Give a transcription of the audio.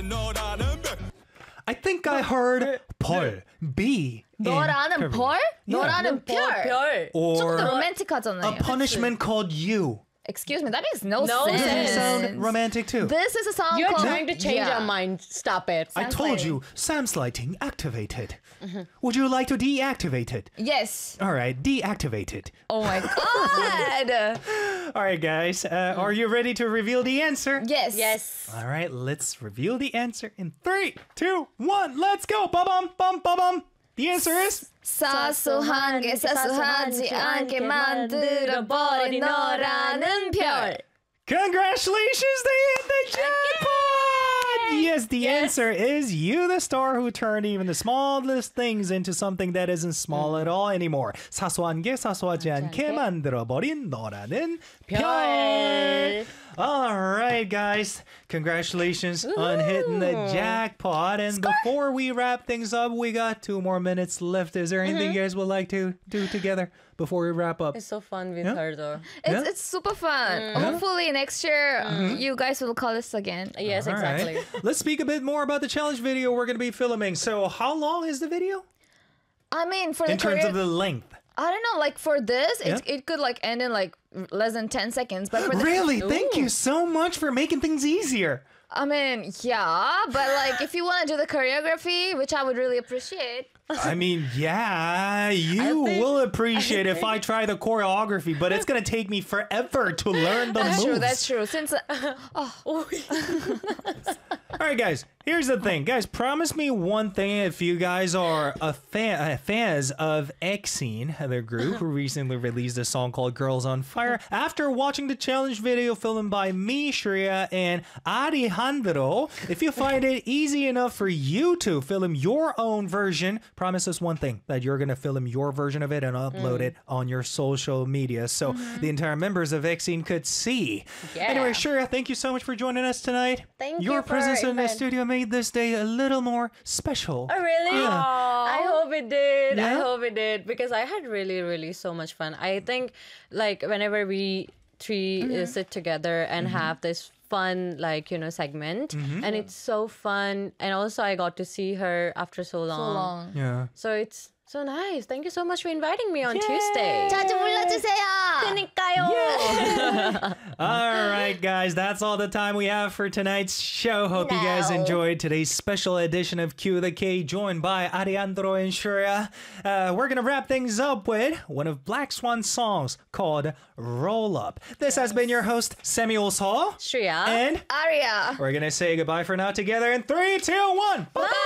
I think I heard 벌, B. 너라는 벌? 너라는 별. 별. 조금 더 Or 로맨틱하잖아요. a punishment called you. Excuse me, that makes no No sense. Doesn't it sense. sound romantic too? This is a song You're called... trying to change Yeah. our mind. Stop it. I told you, Sam's lighting activated. Would you like to deactivate it? Yes. All right, deactivate it. Oh my god. All right, guys, are you ready to reveal the answer? Yes. Yes. All right, let's reveal the answer in 3, 2, 1. Let's go. Bum bum bum. The answer is 사소한 게 사소하지 않게 만들어버린 너라는 별. congratulations, they hit the jackpot! Yes, the answer is you, the star who turned even the smallest things into something that isn't small at all anymore. 사소한 게 사소하지 않게 만들어버린 너라는 별. All right, guys. Congratulations on hitting the jackpot. And before we wrap things up, we got 2 more minutes left. Is there anything you guys would like to do together before we wrap up? It's so fun with her though. It's super fun. Hopefully next year you guys will call us again. Yes, All right. exactly. Let's speak a bit more about the challenge video we're going to be filming. So how long is the video? I mean, for the In terms career, of the length. I don't know, like for this, Yeah. it could like end in like less than 10 seconds. But for the, Really? Thank you so much for making things easier. I mean, yeah, but like if you want to do the choreography, which I would really appreciate. I mean, yeah, you will appreciate if I try the choreography, but it's going to take me forever to learn the That's moves. true, that's true. Since All right, guys, here's the thing. Guys, promise me one thing if you guys are fans of EXIN, their group, who recently released a song called Girls on Fire. After watching the challenge video filmed by me, Shreya, and Alejandro, if you find it easy enough for you to film your own version, promise us one thing, that you're going to film your version of it and upload it on your social media so the entire members of EXIN could see. Yeah. Anyway, Shreya, thank you so much for joining us tonight. Thank Your you for presence in the inviting- studio made this day a little more special. Oh, really? Yeah. I hope it did. I Yeah? hope it did because I had really, really so much fun. I think like whenever we three sit together and have this fun segment and it's so fun, and also I got to see her after so long. Yeah. So it's so nice. Thank you so much for inviting me on Tuesday. 자주 불러주세요. 그러니까요. All right, guys, that's all the time we have for tonight's show. Hope you guys enjoyed today's special edition of Q the K, joined by Alejandro and Shreya. We're going to wrap things up with one of Black Swan's songs called Roll Up. This has been your host, Samuel Saul. Shreya. And Aria. we're going to say goodbye for now together in 3, 2, 1. Bye-bye.